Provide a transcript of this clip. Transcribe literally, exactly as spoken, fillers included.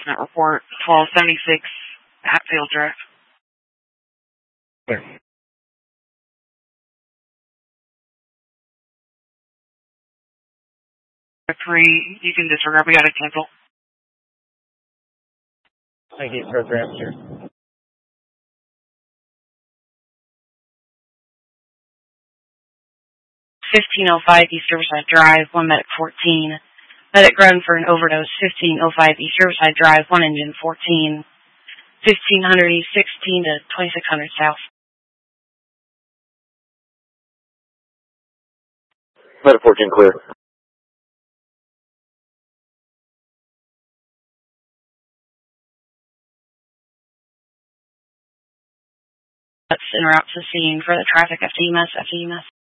That report, twelve seventy-six Hatfield Drive. Clear. Three, you can disregard. We got to cancel. Thank you. First ramp here. fifteen oh five East Riverside Drive, one medic fourteen. Medic run for an overdose, fifteen oh five East Riverside Drive, one engine fourteen. fifteen hundred East sixteen to twenty-six hundred South. Medic fourteen clear. That's en route to the scene for the traffic F T E M S, F T E M S.